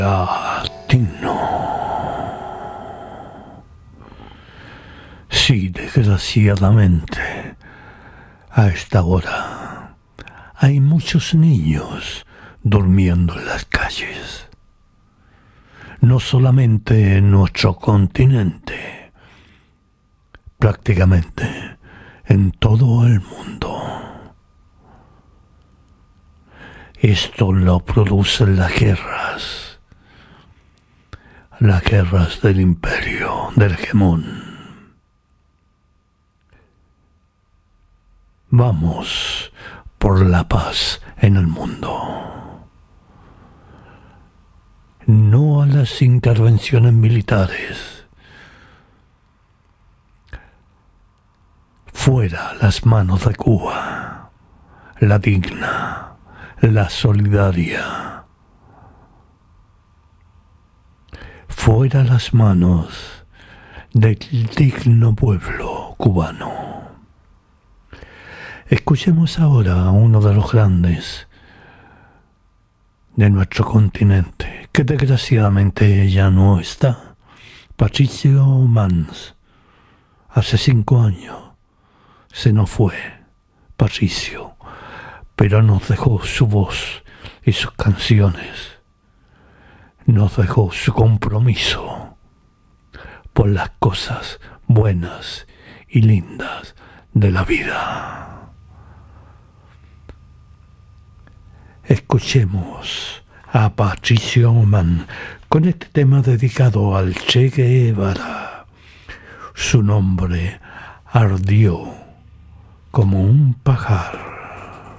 Latino. Sí, desgraciadamente, a esta hora hay muchos niños durmiendo en las calles. No solamente en nuestro continente, prácticamente en todo el mundo. Esto lo producen las guerras del imperio, del hegemón. Vamos por la paz en el mundo. No a las intervenciones militares. Fuera las manos de Cuba, la digna, la solidaria. Fuera las manos del digno pueblo cubano. Escuchemos ahora a uno de los grandes de nuestro continente, que desgraciadamente ya no está, Patricio Mans. Hace 5 años se nos fue Patricio, pero nos dejó su voz y sus canciones, nos dejó su compromiso por las cosas buenas y lindas de la vida. Escuchemos a Patricio Mans con este tema dedicado al Che Guevara. Su nombre ardió como un pajar.